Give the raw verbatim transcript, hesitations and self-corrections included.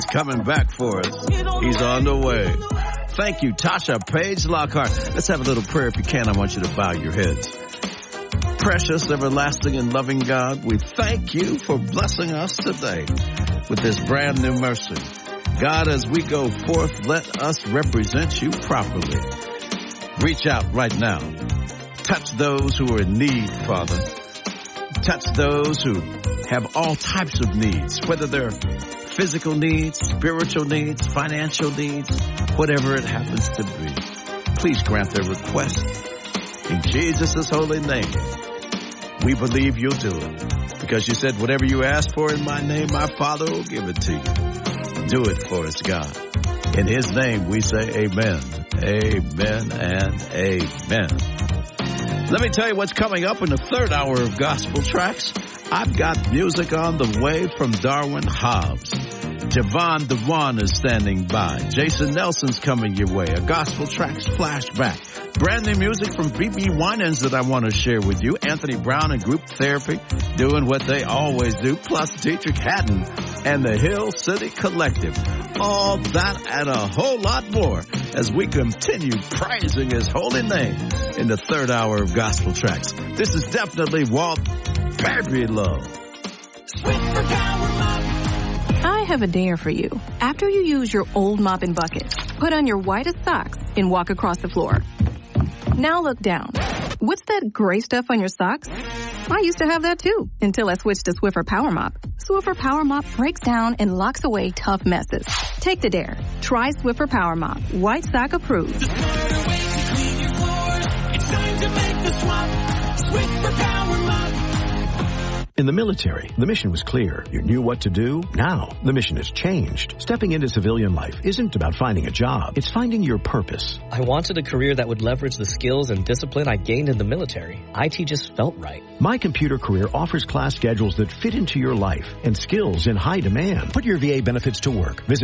coming back for us. He's on the way. Thank you, Tasha Page Lockhart. Let's have a little prayer if you can. I want you to bow your heads. Precious, everlasting, and loving God, we thank you for blessing us today with this brand new mercy. God, as we go forth, let us represent you properly. Reach out right now. Touch those who are in need, Father. Touch those who have all types of needs, whether they're physical needs, spiritual needs, financial needs, whatever it happens to be. Please grant their request. In Jesus' holy name, we believe you'll do it. Because you said, whatever you ask for in my name, my Father will give it to you. Do it for us, God. In his name, we say amen, amen, and amen. Let me tell you what's coming up in the third hour of Gospel Tracks. I've got music on the way from Darwin Hobbs. Javon Dewan is standing by. Jason Nelson's coming your way. A Gospel Tracks flashback. Brand new music from B B Winans that I want to share with you. Anthony Brown and Group Therapy doing what they always do. Plus Dietrich Haddon and the Hill City Collective. All that and a whole lot more as we continue praising his holy name in the third hour of Gospel Tracks. This is definitely Walt Baby Love. I have a dare for you. After you use your old mop and bucket, put on your whitest socks and walk across the floor. Now look down. What's that gray stuff on your socks? I used to have that too, until I switched to Swiffer Power Mop. Swiffer Power Mop breaks down and locks away tough messes. Take the dare. Try Swiffer Power Mop. White sock approved. It's time to make the swap. Swiffer Power Mop. In the military, the mission was clear. You knew what to do. Now, the mission has changed. Stepping into civilian life isn't about finding a job. It's finding your purpose. I wanted a career that would leverage the skills and discipline I gained in the military. I T just felt right. My Computer Career offers class schedules that fit into your life and skills in high demand. Put your V A benefits to work. Visit